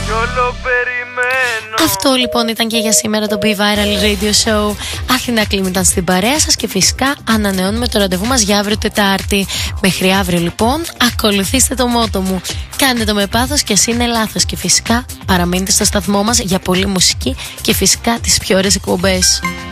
Αυτό λοιπόν ήταν και για σήμερα το Be Viral Radio Show. Αθηνά Κλίμ ήταν στην παρέα σας και φυσικά ανανεώνουμε το ραντεβού μας για αύριο Τετάρτη. Μέχρι αύριο λοιπόν ακολουθήστε το μότο μου. Κάντε το με πάθος και ας είναι λάθος. Και φυσικά παραμείνετε στο σταθμό μας για πολλή μουσική και φυσικά τις πιο ωραίες εκπομπές.